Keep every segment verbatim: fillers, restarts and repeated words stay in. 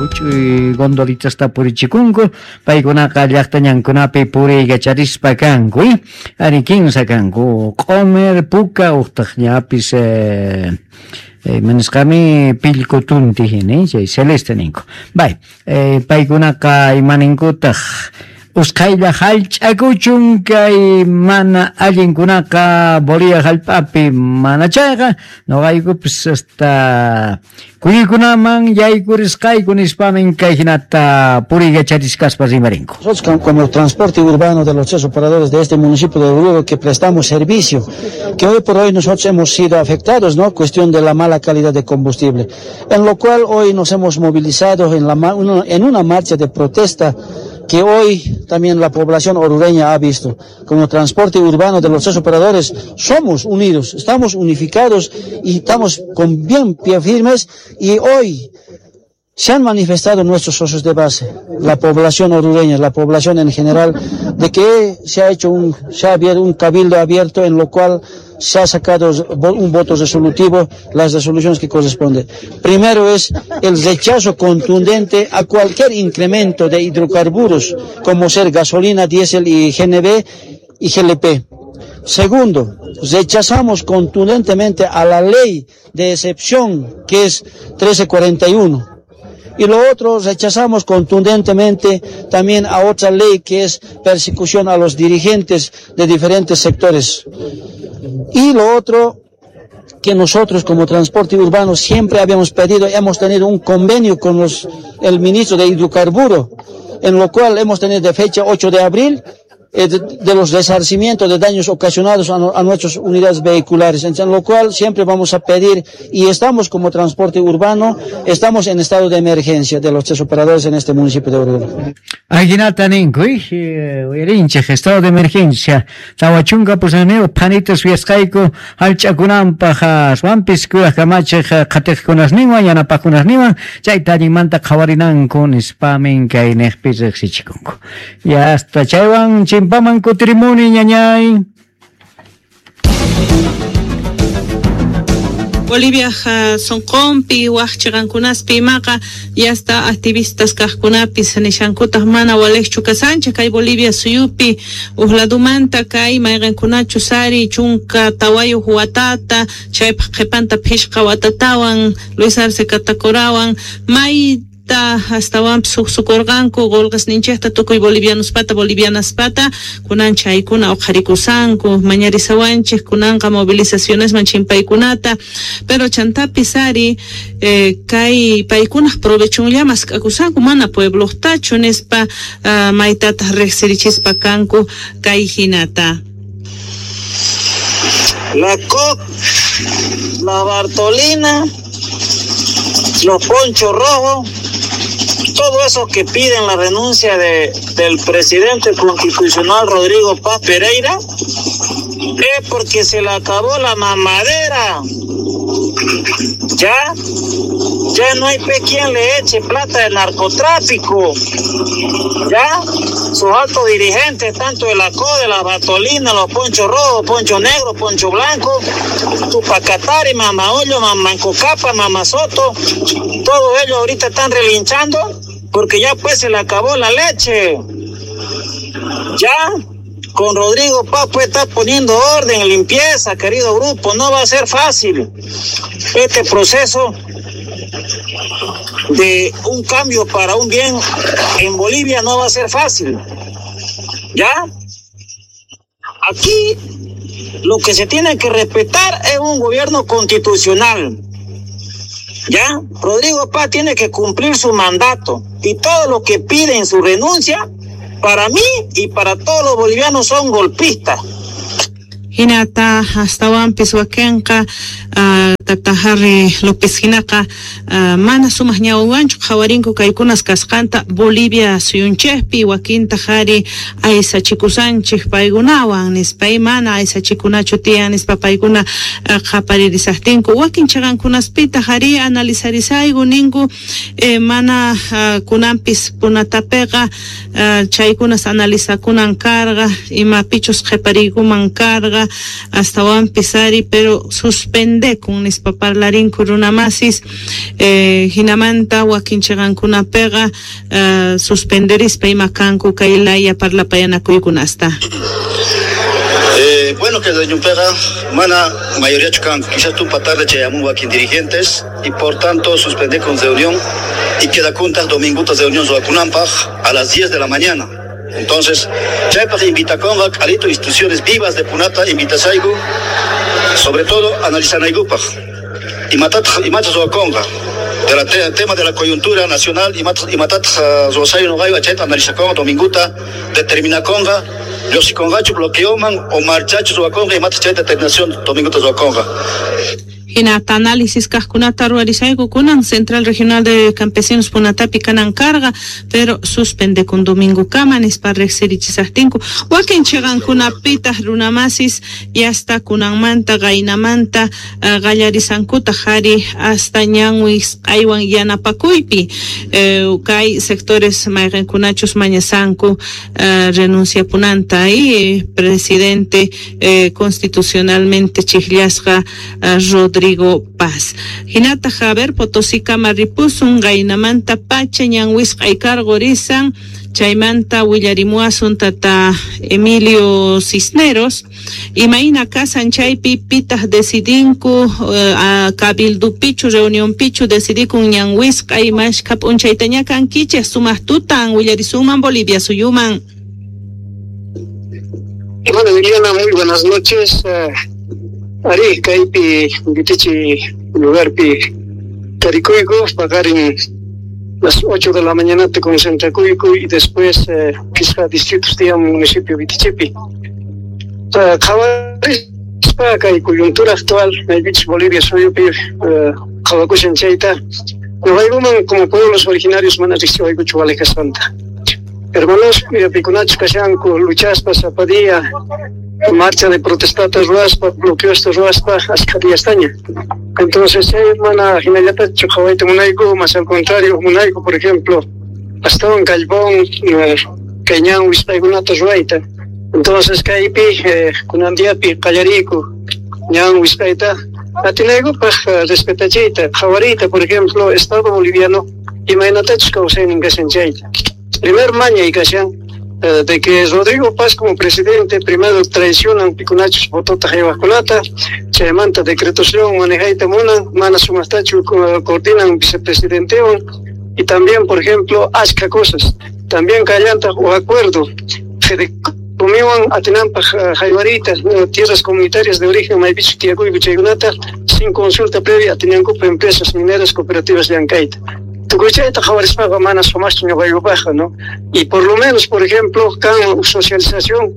huch'uy gondolitasta purichikunku paykunaqa llaqtañankunapi puriyga charispa kanku ari kinsa kanku q'umir puka uqtaq ñapis eh, eh, manisqami pillkutunti hini chay celeste ninku bay eh, paykunaqa imaninkutaq Usqaylla hallch'akuchun kay mana allinkunaqa Bolivia hallp'api mana chayqa noqaykupis hasta kuyikunaman yaykurisqayku nispamin kay hinata puriyga charisqaspa rimarinku. Nosotros como transporte urbano de los tres operadores de este municipio de Oruro que prestamos servicio, que hoy por hoy nosotros hemos sido afectados, ¿no? Cuestión de la mala calidad de combustible, en lo cual hoy nos hemos movilizado en, la, en una marcha de protesta que hoy también la población orureña ha visto. Como transporte urbano de los tres operadores somos unidos, estamos unificados y estamos con bien pie firmes, y hoy se han manifestado nuestros socios de base, la población orureña, la población en general, de que se ha hecho un, se ha abierto un cabildo abierto en lo cual se ha sacado un voto resolutivo, las resoluciones que corresponden. Primero es el rechazo contundente a cualquier incremento de hidrocarburos, como ser gasolina, diésel y G N B y G L P. Segundo, rechazamos contundentemente a la ley de excepción, que es trece cuarenta y uno. Y lo otro, rechazamos contundentemente también a otra ley que es persecución a los dirigentes de diferentes sectores. Y lo otro, que nosotros como transporte urbano siempre habíamos pedido, hemos tenido un convenio con los, el ministro de hidrocarburo, en lo cual hemos tenido de fecha ocho de abril, eh, de, de los resarcimientos de daños ocasionados a, a nuestras unidades vehiculares, en lo cual siempre vamos a pedir, y estamos como transporte urbano, estamos en estado de emergencia de los tres operadores en este municipio de Oruro. Aguinata ninkuy, uyarinche, estado de emergencia, tawachunga pusaneo, panitos viascaico, halchakunampa, swampis, kuya kamache, katekkunas niwa, yanapakunas niwa, chaytañimanta kawarinanku, nispamin, kay nehpis exichikunku. Y hasta chaywan, chimpaman kutirimuni, ñañay. Bolivia ha, son compi waqchiqankunaspi imaqa yasta activistas kaqkunapis nishankutaq mana walekchu kasanchik kay Bolivia suyupi uhladumanta kay mayqankunachu sari chunka tawayuq watata chaypaq qhipanta phishqa watatawan Luis Arce Catacurawan may hasta wamp sukurqanku golqas ninchaqta tukuy bolivianos pata bolivianas pata kunan chaykuna uqharikusanku mañarisawanchik kunanqa movilizaciones man chimpaykunata pero chantapi sari eh, kay paykunaq provechunllamas k'akusanku mana pueblotachu nispa uh, maytataq riqsirichispa kanku kay hinata. La C O C, la Bartolina, los ponchos rojos, todo eso que piden la renuncia de, del presidente constitucional Rodrigo Paz Pereira es porque se le acabó la mamadera. Ya, ya no hay pe quien le eche plata del narcotráfico. Ya, sus altos dirigentes, tanto de la C O D, de la Bartolina, los ponchos rojos, poncho negro, poncho blanco, Tupacatari, Mamaollo, Mamancocapa, Mamasoto, todos ellos ahorita están relinchando porque ya pues se le acabó la leche. Ya, con Rodrigo Paz pues está poniendo orden, limpieza, querido grupo, no va a ser fácil este proceso de un cambio para un bien en Bolivia, no va a ser fácil. ¿Ya? Aquí lo que se tiene que respetar es un gobierno constitucional. ¿Ya? Rodrigo Paz tiene que cumplir su mandato y todo lo que piden su renuncia, para mí y para todos los bolivianos son golpistas. Hinata hasta wampis wakenqa uh, tatahari López Hinaqa uh, mana sumaq ñawwanchu qawarinku kaykunas kasqanta Bolivia suyunchejpi wakinta qhari aysachikusanchik paykunawan nispay mana aysachikunachu tiyan nispa paykuna uh, qhaparirisaqtinku wakin chaqankunaspita qhari analizarisayku ninku eh, mana uh, kunanpis punatapiqa uh, chaykunas analizakunan karqa imapichus qhipariykuman karqa Pega hasta Juan Pisari, pero suspende con nispaparlarin kurunamasis, eh, Hinamanta, Wakinchegankuna Pega, eh, suspenderis Peimakanku, Kailaya, Parla Payana Kuykunasta. Eh, bueno, que de Pega, mana mayoría chucan, quizás tú patarle cheyamu aquí dirigentes y por tanto suspender con reunión y queda juntas domingutas de reunión Zoacunampaj a las diez de la mañana. Entonces, Chaypaj invita con Alito instituciones vivas de Punata, invita Saigu, sobre todo analizar Naigupaj y matat y matas Zoaconga. De la te, tema de la coyuntura nacional y matat y matat Zosayo Nogayo, Chayta analiza con Dominguta, determina Conga. Los congacho bloqueoman o marchachos o aconga y mata determinación domingo de aconga. Hinata análisis Kaskunata Ruarisaigo Kunan, Central Regional de Campesinos Punatapi Canan Carga, pero suspende con Domingo Camanes para Rexerichizartinku. Waken chegan Kunapita Runamasis y hasta Kunan Manta, Gainamanta, uh, Gallarisankuta Jari, hasta Ñanwis, Aiwan Yanapakuipi, uh, Ukai, sectores Mayren Kunachos Mañasanku, uh, renuncia Punanta y presidente uh, constitucionalmente Chihliasga uh, Rodríguez Rodrigo Paz. Hinata Javer Potosí Camaripusun Gainamanta Pache Ñanwis Aicargo Rizan Chaimanta Willarimuasun Tata Emilio Cisneros y Maina Casan Chaypi Pitas Decidinku uh, a Cabildu Pichu Reunión Pichu Decidikun Ñanwis Aimash Kapun Chaitaña Kanquiche Sumastutan Willarisuman Bolivia Suyuman. Bueno, Liliana, muy buenas noches. Uh... Ari, Kaipi, Vitichi, lugar pi Caricuico, pagar en las ocho de la mañana te concentra Cuico y después eh, quizá distritos de municipio Vitichipi. Para que hay coyuntura actual, el Beach Bolivia, soy yo, Jabacuchen Chaita, como pueblos originarios, Manaricio y Cuchualeja Santa. Hermanos, Picunach Casanco, Luchaspa, Zapadilla, marcha de protestatas Ruaspa, bloqueó estos Ruaspa hasta Diastaña. Entonces, hermana, Jinayata, Chojawaita, Munaico, más al contrario, Munaico, por ejemplo, Astón, Calbón, Cañán, Huispaigunata, Ruaita. Entonces, Caipi, Kunandiapi, Callarico, Ñan, Huispaita, Atinaigo, pues, respetachita, Javarita, por ejemplo, Estado boliviano, y Mainatach, Causen, Ingasenchaita. Primer maña y Casian, uh, de que Rodrigo Paz como presidente primero traicionan Picunachos Botota Jayabacunata, Chayamanta decretación manejaita Muna, Mana Sumastachu coordinan vicepresidenteo y también, por ejemplo, Ashka cosas. También Callanta o acuerdo, Comiwan Atenampa Jaibarita, tierras comunitarias de origen Maibichu Tiaguy Bichagunata, sin consulta previa, tenían empresas mineras cooperativas de Ancaita. ¿No? Y por lo menos, por ejemplo, con socialización,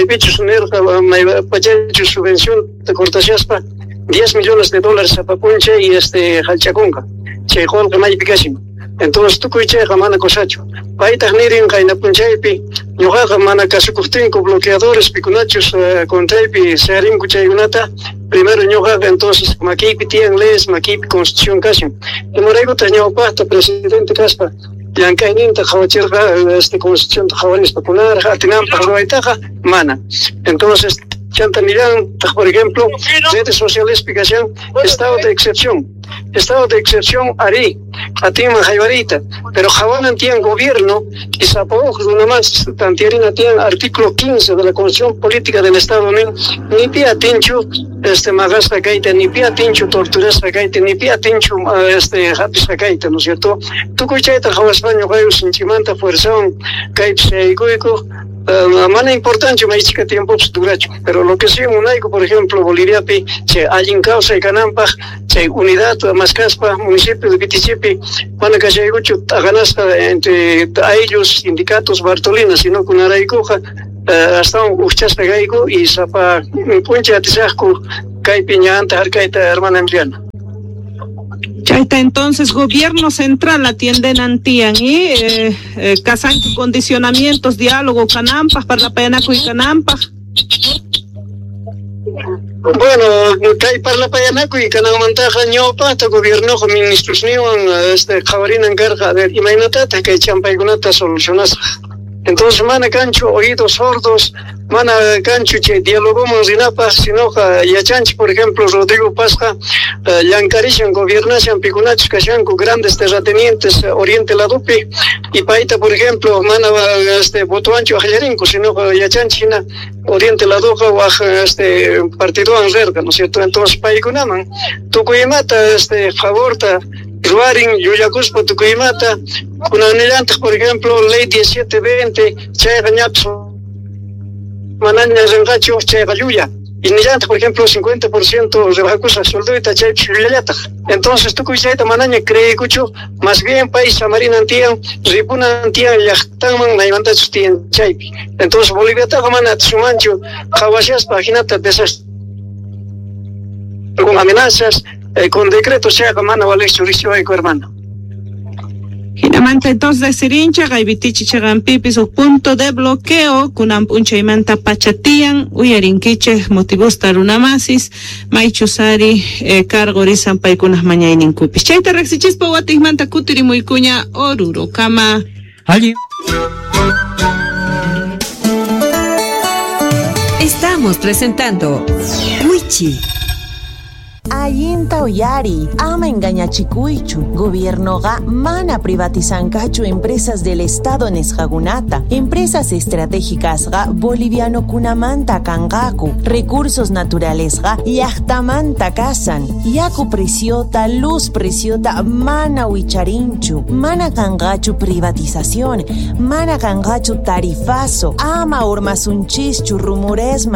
subvención de Cortasiaspa, diez millones de dólares a Papunche y este Halchaconga, Chejol, Gamay entonces tú cuiche jamana cosacho. Paita nirin kaina punchaipi, yoga mana casucustinco bloqueadores picunachos con taipi searim cuchayunata. Primero yoga entonces maquipi tian leyes maquipi constitución casi. Y morego taño pasta presidente Caspa. Yankainta jawachirga este constitución jawanis popular, atinam pagoitaja mana. Entonces Chantanillán, por ejemplo, redes sociales, explicación, estado de excepción. Estado de excepción, Ari, Atima Jaibarita, pero Jabanan tiene gobierno y Zapoj, una más, Tantierina tiene artículo quince de la Constitución Política del Estado, ni pia tinchu, este Magasta Gaita, ni pia tinchu, Torturesta Gaita, ni pia tinchu, este Japisa Gaita, ¿no es cierto? Tu cuchaita, Jabaspaño, Gayo, Sinchimanta, Fuerzón, Gaipse y Guico. La mano importante me dice que tiempo duracho, pero lo que sí un aico, por ejemplo, Bolivia pi, che alguien causa y canampa, che unidad más caspa, municipio de Vitichipi, cuando que llegó a ganar entre a ellos sindicatos Bartolina, sino con Araicoja, hasta un uchaspe gaico y zapa punche atisasco, caipiña ante arcaita hermana Emiliana. Chaita, entonces, gobierno central atiende Nantian y eh, eh, casan condicionamientos, diálogo, canampas, para Payanaco y canampas. Bueno, hay para la Payanaco y Canamantaja, ñopa, este gobierno con ministros niwan, este Javarina encarga de imagínate que Champaigunata solucionas. Entonces, mana cancho, oídos sordos, mana canchu che diálogo rinapa sino yachanchi por ejemplo Rodrigo Pasca llancarishan gobernashan pikunachus kashanku grandes terratenientes oriente ladupi y paita por ejemplo mana este botuancho ajallarinko sino yachanchi na oriente laduqa wa este partido anrerga, ¿no es cierto? Entonces paikunaman tukuyimata este favorta ruarin yuyakuspa tukuyimata kunanillantaj por ejemplo ley diecisiete veinte chayqa ñapis manaña renqachu chayqa lluya y nillantaj por ejemplo cincuenta por ciento rebajakusa sueldoita chaypi llullallataq. Entonces tukuy chayta manaña creekuchu más bien país samarinan tiyan ripunan tiyan llaqtanman maymantachu tiyan chaypi. Entonces Boliviataqa mana sumanchu qhawashaspa hinata desastre con amenazas eh, con decretos chayqa mana walischu riqsiwayku hermano. Hinamanta entonces sirincha gaibitichi chagampipis o punto de bloqueo kunan punchaymanta pachatian uyarinkiche motivosta runamasis maichusari eh, cargo risan paikunas mañaynin kupis chayta reqsichispa watikmanta kutirimuykuña oruro kama ¿Alguien? Estamos presentando Wichi. Ayinta uyari, ama engañachikuichu. Gobiernoga mana privatizancachu empresas del Estado nesjagunata. Empresas estratégicas ga boliviano kunamanta kangaku. Recursos naturales ga yachtamanta kasan. Yaku preciota, luz preciota, mana huicharinchu. Mana kangachu privatización. Mana kangachu tarifazo. Ama urmasunchichu rumores